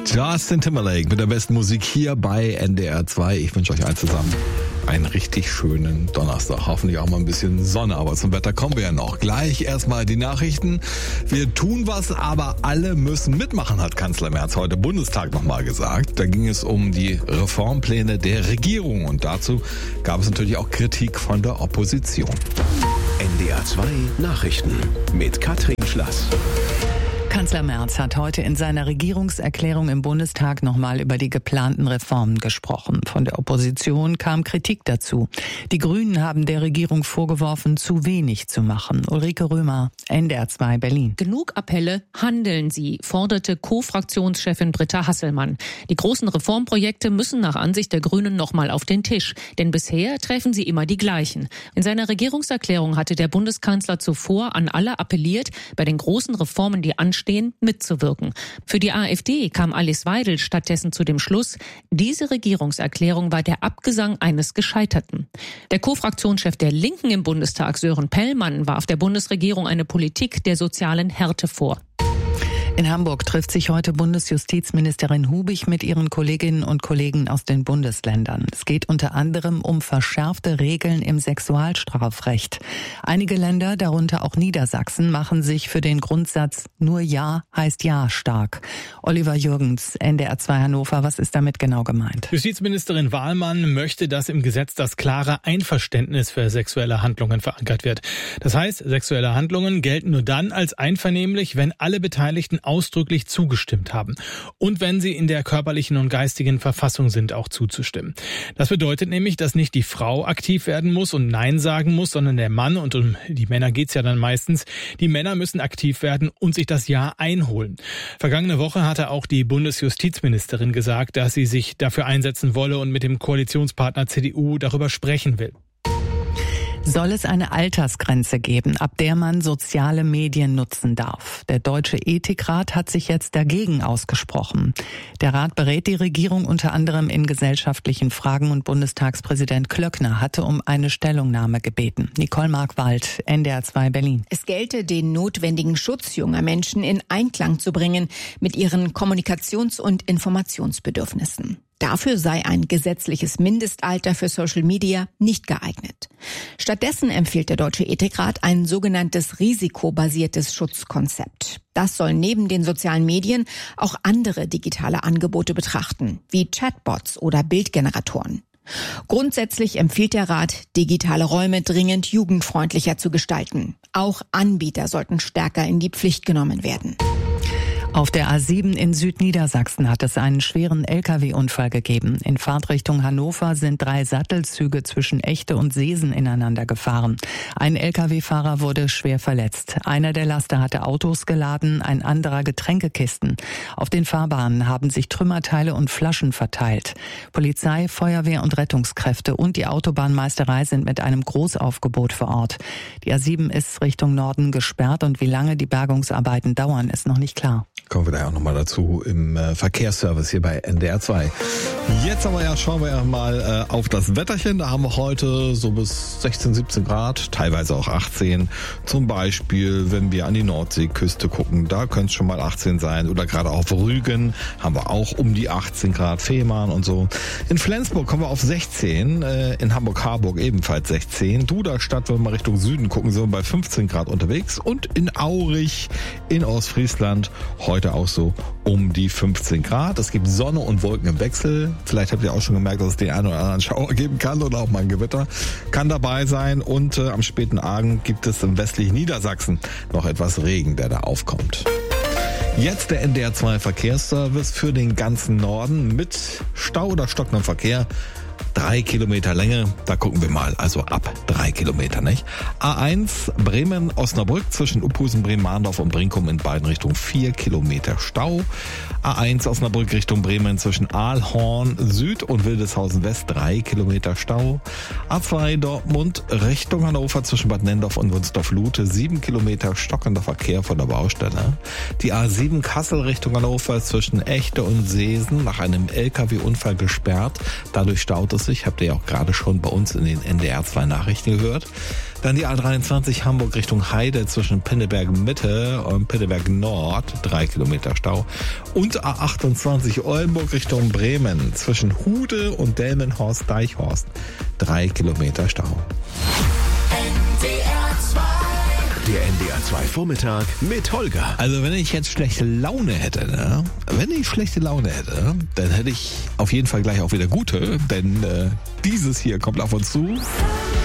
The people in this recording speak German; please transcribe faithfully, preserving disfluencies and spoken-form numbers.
Justin Timberlake mit der besten Musik hier bei N D R zwei. Ich wünsche euch allen zusammen einen richtig schönen Donnerstag. Hoffentlich auch mal ein bisschen Sonne, aber zum Wetter kommen wir ja noch. Gleich erstmal die Nachrichten. Wir tun was, aber alle müssen mitmachen, hat Kanzler Merz heute im Bundestag nochmal gesagt. Da ging es um die Reformpläne der Regierung und dazu gab es natürlich auch Kritik von der Opposition. N D R zwei Nachrichten mit Katrin Schlass. Kanzler Merz hat heute in seiner Regierungserklärung im Bundestag nochmal über die geplanten Reformen gesprochen. Von der Opposition kam Kritik dazu. Die Grünen haben der Regierung vorgeworfen, zu wenig zu machen. Ulrike Römer, N D R zwei Berlin. Genug Appelle, handeln Sie, forderte Co-Fraktionschefin Britta Hasselmann. Die großen Reformprojekte müssen nach Ansicht der Grünen nochmal auf den Tisch. Denn bisher treffen sie immer die gleichen. In seiner Regierungserklärung hatte der Bundeskanzler zuvor an alle appelliert, bei den großen Reformen, die anstehen, mitzuwirken. Für die AfD kam Alice Weidel stattdessen zu dem Schluss, diese Regierungserklärung war der Abgesang eines Gescheiterten. Der Co-Fraktionschef der Linken im Bundestag, Sören Pellmann, warf der Bundesregierung eine Politik der sozialen Härte vor. In Hamburg trifft sich heute Bundesjustizministerin Hubig mit ihren Kolleginnen und Kollegen aus den Bundesländern. Es geht unter anderem um verschärfte Regeln im Sexualstrafrecht. Einige Länder, darunter auch Niedersachsen, machen sich für den Grundsatz nur Ja heißt Ja stark. Oliver Jürgens, N D R zwei Hannover, was ist damit genau gemeint? Justizministerin Wahlmann möchte, dass im Gesetz das klare Einverständnis für sexuelle Handlungen verankert wird. Das heißt, sexuelle Handlungen gelten nur dann als einvernehmlich, wenn alle Beteiligten ausdrücklich zugestimmt haben und wenn sie in der körperlichen und geistigen Verfassung sind, auch zuzustimmen. Das bedeutet nämlich, dass nicht die Frau aktiv werden muss und Nein sagen muss, sondern der Mann, und um die Männer geht's ja dann meistens, die Männer müssen aktiv werden und sich das Ja einholen. Vergangene Woche hatte auch die Bundesjustizministerin gesagt, dass sie sich dafür einsetzen wolle und mit dem Koalitionspartner C D U darüber sprechen will. Soll es eine Altersgrenze geben, ab der man soziale Medien nutzen darf? Der Deutsche Ethikrat hat sich jetzt dagegen ausgesprochen. Der Rat berät die Regierung unter anderem in gesellschaftlichen Fragen und Bundestagspräsident Klöckner hatte um eine Stellungnahme gebeten. Nicole Markwald, N D R zwei Berlin. Es gelte, den notwendigen Schutz junger Menschen in Einklang zu bringen mit ihren Kommunikations- und Informationsbedürfnissen. Dafür sei ein gesetzliches Mindestalter für Social Media nicht geeignet. Stattdessen empfiehlt der Deutsche Ethikrat ein sogenanntes risikobasiertes Schutzkonzept. Das soll neben den sozialen Medien auch andere digitale Angebote betrachten, wie Chatbots oder Bildgeneratoren. Grundsätzlich empfiehlt der Rat, digitale Räume dringend jugendfreundlicher zu gestalten. Auch Anbieter sollten stärker in die Pflicht genommen werden. Auf der A sieben in Südniedersachsen hat es einen schweren L K W-Unfall gegeben. In Fahrtrichtung Hannover sind drei Sattelzüge zwischen Echte und Seesen ineinander gefahren. Ein L K W-Fahrer wurde schwer verletzt. Einer der Laster hatte Autos geladen, ein anderer Getränkekisten. Auf den Fahrbahnen haben sich Trümmerteile und Flaschen verteilt. Polizei, Feuerwehr und Rettungskräfte und die Autobahnmeisterei sind mit einem Großaufgebot vor Ort. Die A sieben ist Richtung Norden gesperrt und wie lange die Bergungsarbeiten dauern, ist noch nicht klar. Kommen wir da auch nochmal dazu im äh, Verkehrsservice hier bei N D R zwei. Jetzt aber ja, schauen wir ja mal äh, auf das Wetterchen. Da haben wir heute so bis sechzehn, siebzehn Grad, teilweise auch achtzehn. Zum Beispiel, wenn wir an die Nordseeküste gucken, da könnte es schon mal achtzehn sein. Oder gerade auf Rügen haben wir auch um die achtzehn Grad, Fehmarn und so. In Flensburg kommen wir auf sechzehn, äh, in Hamburg-Harburg ebenfalls sechzehn. Duderstadt, wenn wir mal Richtung Süden gucken, sind wir bei fünfzehn Grad unterwegs. Und in Aurich in Ostfriesland heute auch so um die fünfzehn Grad. Es gibt Sonne und Wolken im Wechsel. Vielleicht habt ihr auch schon gemerkt, dass es den einen oder anderen Schauer geben kann oder auch mal ein Gewitter. Kann dabei sein. Und äh, am späten Abend gibt es im westlichen Niedersachsen noch etwas Regen, der da aufkommt. Jetzt der N D R zwei Verkehrsservice für den ganzen Norden mit Stau oder stockendem Verkehr. Drei Kilometer Länge, da gucken wir mal, also ab drei Kilometer, nicht? A eins Bremen-Osnabrück zwischen Uphusen, Bremen-Mahndorf und Brinkum in beiden Richtungen vier Kilometer Stau. A eins Osnabrück Richtung Bremen zwischen Aalhorn Süd und Wildeshausen West drei Kilometer Stau. A zwei Dortmund Richtung Hannover zwischen Bad Nendorf und Wunsdorf-Lute sieben Kilometer stockender Verkehr von der Baustelle. Die A sieben Kassel Richtung Hannover zwischen Echte und Seesen nach einem L K W-Unfall gesperrt. Dadurch staut es dreiundvierzig, habt ihr ja auch gerade schon bei uns in den N D R zwei Nachrichten gehört. Dann die A dreiundzwanzig Hamburg Richtung Heide zwischen Pinneberg Mitte und Pinneberg Nord, drei Kilometer Stau. Und A achtundzwanzig Oldenburg Richtung Bremen zwischen Hude und Delmenhorst-Deichhorst, drei Kilometer Stau. Der N D R zwei Vormittag mit Holger. Also wenn ich jetzt schlechte Laune hätte, ne? wenn ich schlechte Laune hätte, dann hätte ich auf jeden Fall gleich auch wieder gute, denn äh, dieses hier kommt auf uns zu.